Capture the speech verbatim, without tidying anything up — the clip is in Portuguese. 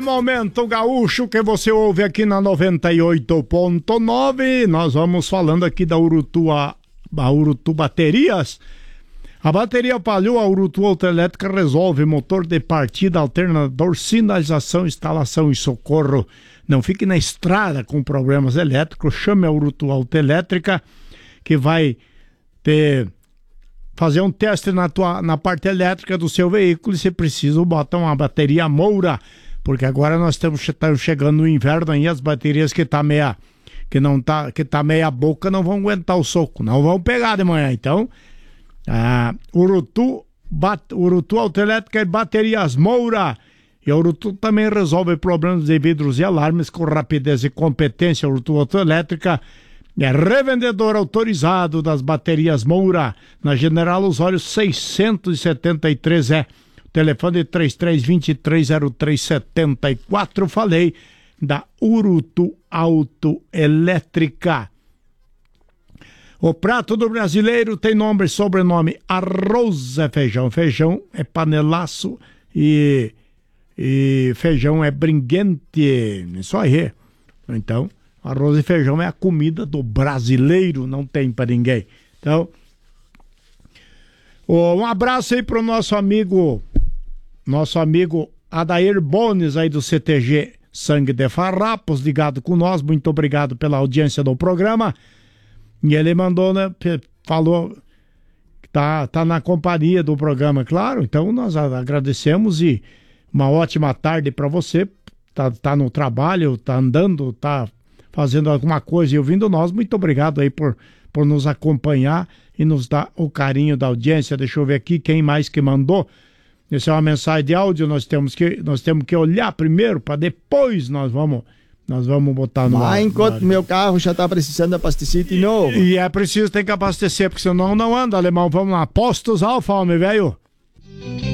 Momento Gaúcho que você ouve aqui na noventa e oito ponto nove. Nós vamos falando aqui da Urutu, a, a Urutu Baterias. A bateria Palio, a Urutu Autoelétrica resolve motor de partida, alternador, sinalização, instalação e socorro. Não fique na estrada com problemas elétricos. Chame a Urutu Autoelétrica que vai ter... fazer um teste na, tua, na parte elétrica do seu veículo e, se precisa, bota uma bateria Moura, porque agora nós estamos chegando no inverno aí, as baterias que tá meia que não tá, que tá meia boca não vão aguentar o soco, não vão pegar de manhã. Então, a Urutu, bat, Urutu Autoelétrica e baterias Moura. E a Urutu também resolve problemas de vidros e alarmes com rapidez e competência. A Urutu Autoelétrica é revendedor autorizado das baterias Moura, na General Osório seiscentos e setenta e três, é telefone três três dois três zero três sete quatro. Falei da Urutu Autoelétrica. O prato do brasileiro tem nome e sobrenome: arroz é feijão, feijão é panelaço e, e feijão é bringuente. Isso aí. Então, arroz e feijão é a comida do brasileiro, não tem para ninguém. Então, um abraço aí pro nosso amigo, nosso amigo Adair Bones aí do C T G Sangue de Farrapos, ligado com nós. Muito obrigado pela audiência do programa. E ele mandou, né, falou que tá, tá na companhia do programa, claro. Então nós agradecemos e uma ótima tarde para você. Tá, tá no trabalho, tá andando, tá fazendo alguma coisa e ouvindo nós. Muito obrigado aí por, por nos acompanhar e nos dar o carinho da audiência. Deixa eu ver aqui quem mais que mandou. Essa é uma mensagem de áudio, nós temos que, nós temos que olhar primeiro para depois nós vamos, nós vamos botar no Mas ar. enquanto meu carro já está precisando abastecer de novo. E é preciso, tem que abastecer, porque senão não anda, alemão. Vamos lá, Postos Alfa, homem, velho.